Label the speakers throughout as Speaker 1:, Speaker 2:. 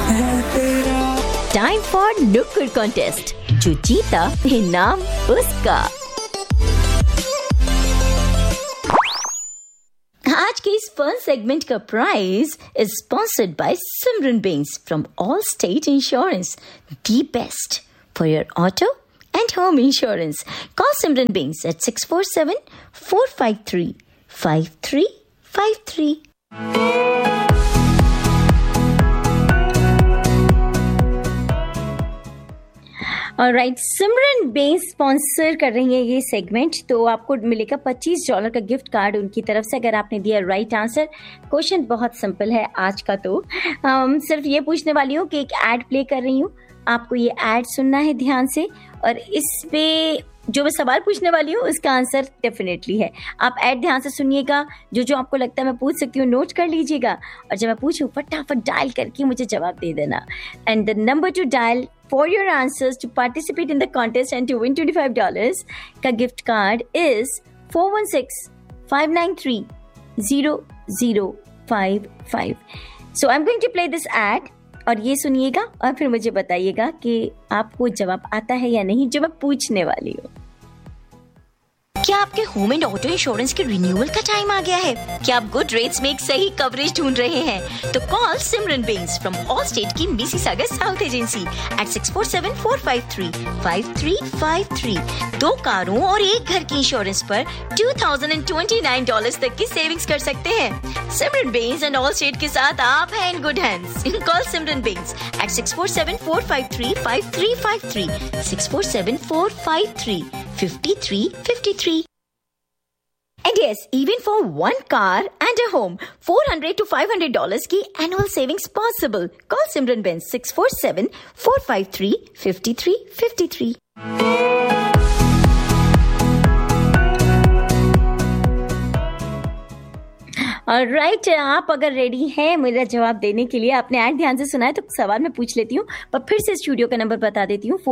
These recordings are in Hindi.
Speaker 1: टाइम फॉर नुक्कड़ कॉन्टेस्ट, जो जीता इनाम उसका। आज के इस फन सेगमेंट का prize is sponsored by Simran Benz from all state insurance, the best for your auto and home insurance. Call Simran Bains at 647-453-5353. Alright, Simran Benz sponsor कर रही है ये सेगमेंट, तो आपको मिलेगा $25 का गिफ्ट कार्ड उनकी तरफ से अगर आपने दिया राइट आंसर। क्वेश्चन बहुत सिंपल है आज का, तो सिर्फ ये पूछने वाली हूँ कि एक एड प्ले कर रही हूँ, आपको ये एड सुनना है ध्यान से, और इस पे जो मैं सवाल पूछने वाली हूँ उसका आंसर डेफिनेटली है। आप ऐड ध्यान से सुनिएगा, जो आपको लगता है मैं पूछ सकती हूँ नोट कर लीजिएगा, और जब मैं पूछूँ फटाफट डायल करके मुझे जवाब दे देना। And the number two dial for your answers to participate in the contest and to win $25 का gift card is 416-593-0055। So I am going to play this ad, और ये सुनिएगा और फिर मुझे बताइएगा कि आपको जवाब आता है या नहीं जो मैं पूछने वाली हूँ। क्या आपके होम एंड ऑटो इंश्योरेंस के रिन्यूअल का टाइम आ गया है? क्या आप गुड रेट्स में एक सही कवरेज ढूंढ रहे हैं? तो call Simran Benz from all state की मिसिसागा साउथ एजेंसी एट 647-453-5353। 2 कारों और 1 घर की इंश्योरेंस पर $2,029 तक की सेविंग्स कर सकते हैं। सिमरन बेंस एंड ऑल स्टेट के साथ आप हैं in good hands. Call Simran Benz eight 647-453-5353, 647-453-5353. And yes, even for 1 car and a home, $400 to $500 की annual savings possible. Call Simran Benz 647-453-5353. Alright, आप अगर रेडी हैं मेरा जवाब देने के लिए, आपने ऐड ध्यान से सुना है तो सवाल मैं पूछ लेती हूँ, पर फिर से स्टूडियो का नंबर बता देती हूँ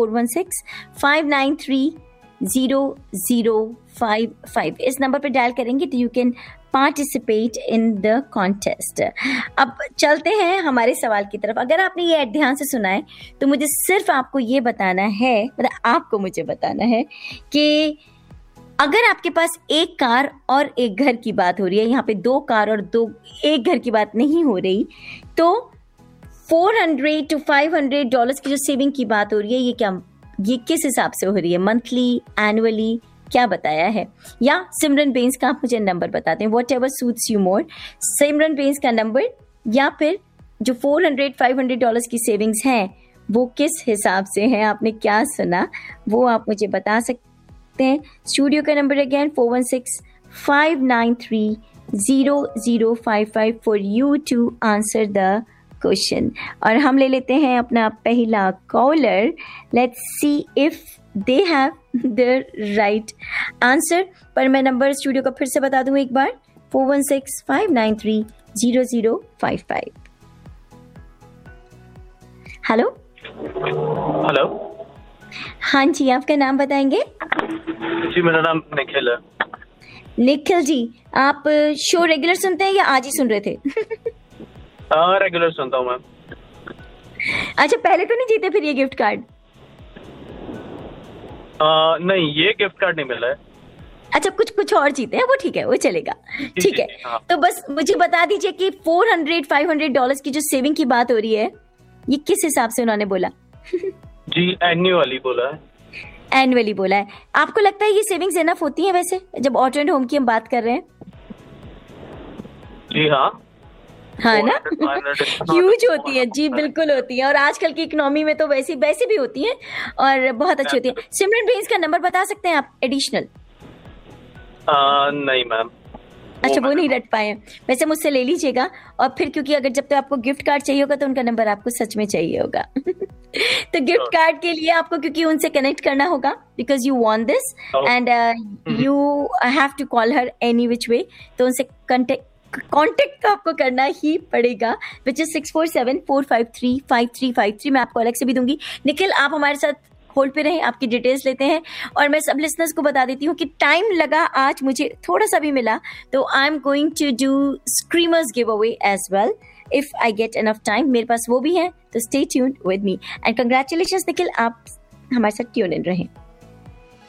Speaker 1: 416-593-0055। इस नंबर पर डायल करेंगे तो you can participate in the contest. अब चलते हैं हमारे सवाल की तरफ। अगर आपने ये ऐड ध्यान से सुना है तो मुझे सिर्फ आपको ये बताना है, मतलब आपको मुझे बताना है कि अगर आपके पास 1 कार और 1 घर की बात हो रही है, यहाँ पे 2 कार और 1 घर की बात नहीं हो रही, तो $400 to $500 की जो सेविंग की बात हो रही है, ये किस हिसाब से हो रही है? मंथली, एनुअली, क्या बताया है? या सिमरन बेंस का आप मुझे नंबर बता दें, what ever suits you more. सिमरन बेंस का नंबर या फिर जो $400-500 की सेविंग्स हैं वो किस हिसाब से हैं, आपने क्या सुना वो आप मुझे बता सकते हैं। स्टूडियो का number again 416-593-0055 for you to answer the question. और हम ले लेते हैं अपना पहला collar. Let's see if they have the right answer. पर मैं नंबर स्टूडियो का फिर से बता दूं एक बार, 416-593-0055। हेलो
Speaker 2: हेलो,
Speaker 1: हाँ जी, आपका नाम बताएंगे?
Speaker 2: जी मेरा नाम निखिल है।
Speaker 1: निखिल जी, आप शो रेगुलर सुनते हैं या आज ही सुन रहे थे?
Speaker 2: रेगुलर सुनता हूँ मैम।
Speaker 1: अच्छा, पहले तो नहीं जीते फिर ये गिफ्ट कार्ड?
Speaker 2: नहीं, ये गिफ्ट कार्ड नहीं मिला है।
Speaker 1: अच्छा, कुछ और जीते हैं, वो ठीक है, वो चलेगा, ठीक है।
Speaker 2: हाँ।
Speaker 1: तो बस मुझे बता दीजिए कि $400-500 की जो सेविंग की बात हो रही है, ये किस हिसाब से उन्होंने बोला?
Speaker 2: जी एनुअली बोला है।
Speaker 1: एनुअली बोला है। आपको लगता है ये सेविंग्स इनफ होती है वैसे, जब ऑटो एंड होम की हम बात कर रहे हैं?
Speaker 2: जी हाँ
Speaker 1: ना, ह्यूज होती है जी, बिल्कुल होती है, और आजकल की इकोनॉमी में तो वैसे भी होती है और बहुत अच्छी होती है। सिमरन बेंस का नंबर बता सकते हैं आप एडिशनल?
Speaker 2: नहीं मैम।
Speaker 1: अच्छा, वो नहीं रट पाए हैं। वैसे मुझसे ले लीजिएगा, और फिर क्योंकि अगर जब तो आपको गिफ्ट कार्ड चाहिए होगा तो उनका नंबर आपको सच में चाहिए होगा। तो गिफ्ट कार्ड के लिए आपको क्योंकि उनसे कनेक्ट करना होगा, because you want this and you have to call her any which वे, तो उनसे कांटेक्ट तो आपको करना ही पड़ेगा, विच इज 647-453-5353। मैं आपको अलग से भी दूंगी। निखिल, आप हमारे साथ होल्ड पे रहें, आपकी डिटेल्स लेते हैं। और मैं सब लिसनर्स को बता देती हूँ कि टाइम लगा आज, मुझे थोड़ा सा भी मिला, तो I am going to do स्क्रीमर्स give away as well if I get enough time. मेरे पास वो भी है, तो stay tuned with me and congratulations Nikhil, आप हमारे साथ ट्यून इन रहें।